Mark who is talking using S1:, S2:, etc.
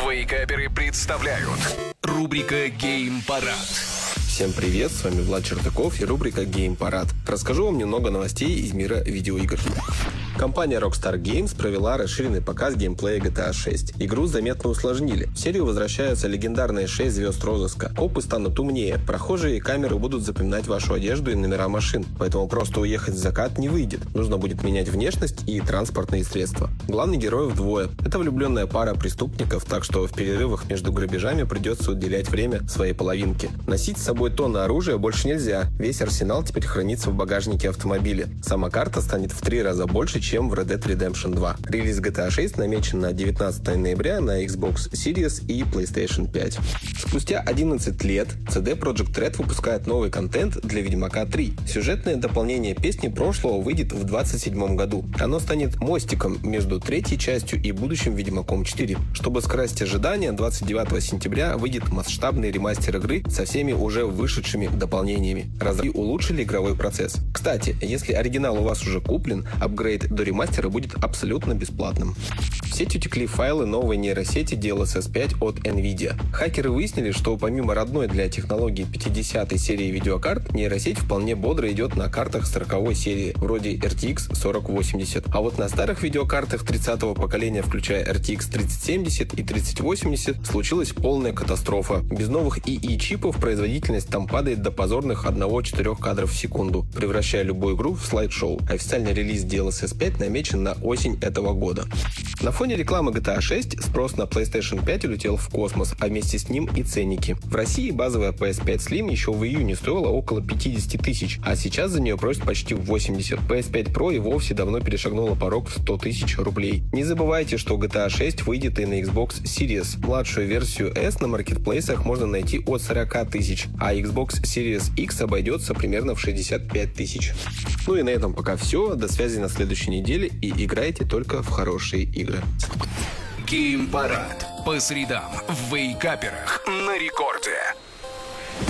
S1: Вейкаперы представляют рубрика «Геймпарад».
S2: Всем привет, с вами Влад Чертаков и рубрика «Геймпарад». Расскажу вам немного новостей из мира видеоигр. Компания Rockstar Games провела расширенный показ геймплея GTA 6. Игру заметно усложнили. В серию возвращаются легендарные 6 звезд розыска. Копы станут умнее, прохожие и камеры будут запоминать вашу одежду и номера машин, поэтому просто уехать в закат не выйдет. Нужно будет менять внешность и транспортные средства. Главных героев двое. Это влюбленная пара преступников, так что в перерывах между грабежами придется уделять время своей половинке. Носить с собой тонны оружия больше нельзя. Весь арсенал теперь хранится в багажнике автомобиля. Сама карта станет в 3 раза больше, чем в Red Dead Redemption 2. Релиз GTA 6 намечен на 19 ноября на Xbox Series и PlayStation 5. Спустя 11 лет CD Projekt Red выпускает новый контент для Ведьмака 3. Сюжетное дополнение песни прошлого выйдет в 2027 году. Оно станет мостиком между третьей частью и будущим Ведьмаком 4. Чтобы скрасить ожидания, 29 сентября выйдет масштабный ремастер игры со всеми уже вышедшими дополнениями. Разработчики улучшили игровой процесс. Кстати, если оригинал у вас уже куплен, апгрейд до ремастера будет абсолютно бесплатным. В сеть утекли файлы новой нейросети DLSS 5 от NVIDIA. Хакеры выяснили, что помимо родной для технологии 50-й серии видеокарт, нейросеть вполне бодро идет на картах 40-й серии, вроде RTX 4080. А вот на старых видеокартах 30-го поколения, включая RTX 3070 и 3080, случилась полная катастрофа. Без новых ИИ-чипов производительность там падает до позорных 1-4 кадров в секунду, превращая любую игру в слайд-шоу. Официальный релиз DLSS 5 намечен на осень этого года. На фоне рекламы GTA 6 спрос на PlayStation 5 улетел в космос, а вместе с ним и ценники. В России базовая PS5 Slim еще в июне стоила около 50 тысяч, а сейчас за нее просят почти 80. PS5 Pro и вовсе давно перешагнула порог в 100 тысяч рублей. Не забывайте, что GTA 6 выйдет и на Xbox Series. Младшую версию S на маркетплейсах можно найти от 40 тысяч, а Xbox Series X обойдется примерно в 65 тысяч. Ну и на этом пока все. До связи на следующей неделе и играйте только в хорошие игры.
S1: Геймпарад по средам в Вейкаперах на рекорде.